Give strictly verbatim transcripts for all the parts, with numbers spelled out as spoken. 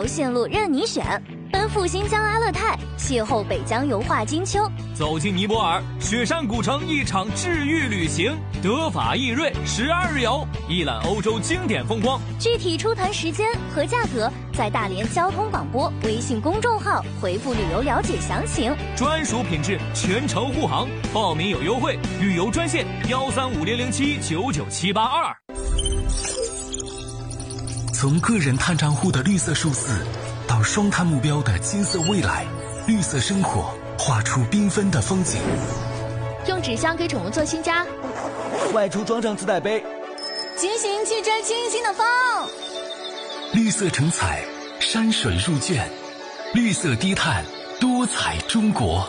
游线路任你选，奔赴新疆阿勒泰，邂逅北疆油画金秋， 走进尼泊尔雪山古城，一场治愈旅行。德法意瑞十二日游，一览欧洲经典风光。 具体出团时间和价格，在大连交通广播微信公众号回复旅游了解详情。 专属品质，全程护航，报名有优惠，旅游专线幺三五零零七九九七八二。 从个人碳账户的绿色数字，到双碳目标的金色未来，绿色生活画出缤纷的风景。 用纸箱给宠物做新家， 外出装上自带杯， 骑行去追清新的风。 绿色成彩，山水入卷，绿色低碳，多彩中国。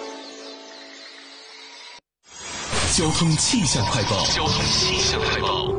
交通气象快报，交通气象快报。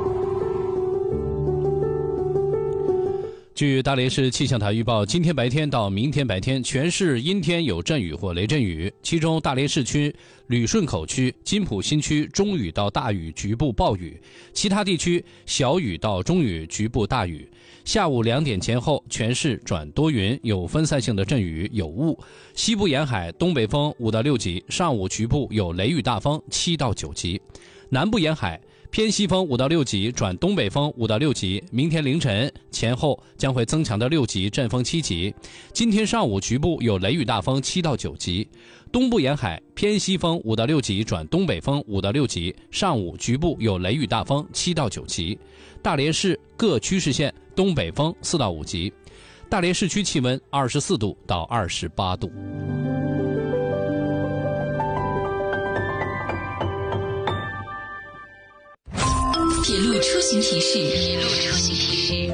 据大连市气象台预报，今天白天到明天白天，全市阴天有阵雨或雷阵雨，其中大连市区、旅顺口区、金浦新区中雨到大雨，局部暴雨；其他地区小雨到中雨，局部大雨。下午两点前后，全市转多云，有分散性的阵雨，有雾。西部沿海东北风五到六级，上午局部有雷雨大风七到九级。南部沿海偏西风五到六级转东北风五到六级，明天凌晨前后将会增强到六级，阵风七级。今天上午局部有雷雨大风七到九级。东部沿海偏西风五到六级转东北风五到六级，上午局部有雷雨大风七到九级。大连市各区市县东北风四到五级。大连市区气温二十四度到二十八度。 铁路出行提示，铁路出行提示。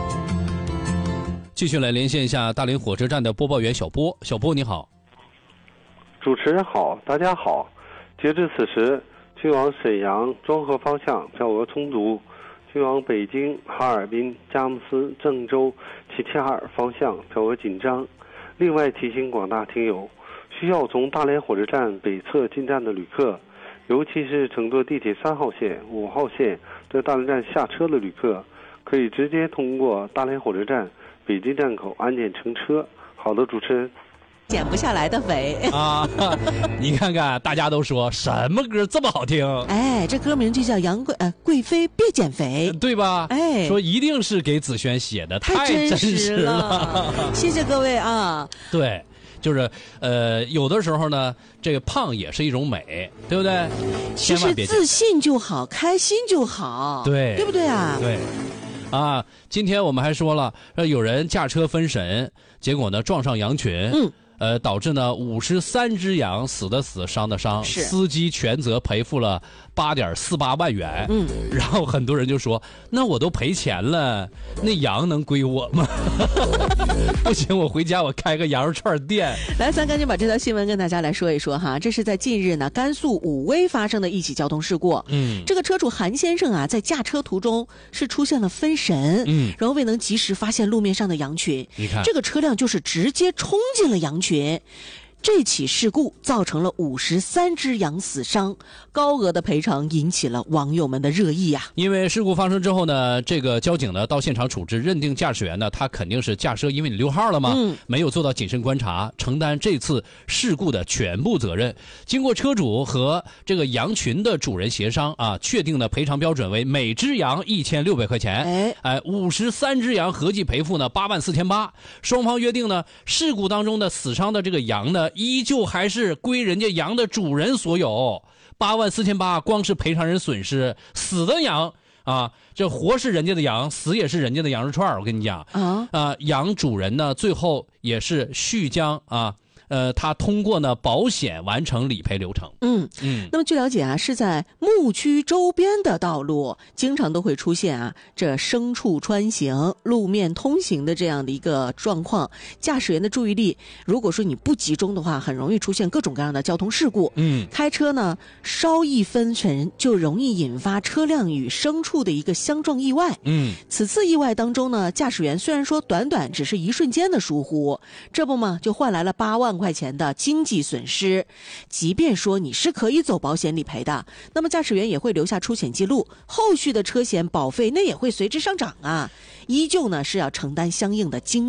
继续来连线一下大连火车站的播报员小波。小波你好。 主持人好，大家好。截至此时，去往沈阳、庄河方向票额充足，去往北京、哈尔滨、佳木斯、郑州、齐齐哈尔方向票额紧张。另外提醒广大听友，需要从大连火车站北侧进站的旅客，尤其是乘坐地铁三号线、五号线在大连站下车的旅客，可以直接通过大连火车站北京站口安检乘车。好的，主持人。 减不下来的肥啊！你看看，大家都说什么歌这么好听？ 哎，这歌名就叫《杨贵呃贵妃别减肥》， 对吧？ 哎， 说一定是给子轩写的， 太真实了。谢谢各位啊！ 对，就是呃，有的时候呢，这个胖也是一种美，对不对？ 其实自信就好，开心就好， 对， 对不对啊？ 对。啊，今天我们还说了，说有人驾车分神，结果呢撞上羊群， 嗯。 呃，导致呢五十三只羊死的死，伤的伤，司机全责赔付了八点四八万元。 嗯， 然后很多人就说，那我都赔钱了，那羊能归我吗？不行，我回家我开个羊肉串店。 来，咱赶紧把这条新闻跟大家来说一说哈。这是在近日呢，甘肃武威发生的一起交通事故。 嗯， 这个车主韩先生啊，在驾车途中是出现了分神， 嗯， 然后未能及时发现路面上的羊群， 你看这个车辆就是直接冲进了羊群。这起事故造成了五十三只羊死伤，高额的赔偿引起了网友们的热议呀、啊。 因为事故发生之后呢，这个交警呢到现场处置，认定驾驶员呢他肯定是驾车因为你溜号了嘛， 嗯， 没有做到谨慎观察，承担这次事故的全部责任。经过车主和这个羊群的主人协商啊，确定的赔偿标准为每只羊一千六百块钱， 哎哎，五十三只羊合计赔付呢八万四千八。双方约定呢，事故当中的死伤的这个羊呢，依旧还是归人家羊的主人所有。八万四千八，光是赔偿人损失，死的羊啊，这活是人家的羊，死也是人家的羊肉串。我跟你讲啊， 啊，羊主人呢，最后也是续将啊。呃，他通过呢保险完成理赔流程。 嗯嗯。 那么据了解啊，是在牧区周边的道路，经常都会出现啊这牲畜穿行、路面通行的这样的一个状况。驾驶员的注意力，如果说你不集中的话，很容易出现各种各样的交通事故。 嗯。 开车呢稍一分神，就容易引发车辆与牲畜的一个相撞意外。 嗯。 此次意外当中呢，驾驶员虽然说短短只是一瞬间的疏忽，这不嘛就换来了八万块钱的经济损失。即便说你是可以走保险理赔的，那么驾驶员也会留下出险记录，后续的车险保费那也会随之上涨啊，依旧呢是要承担相应的经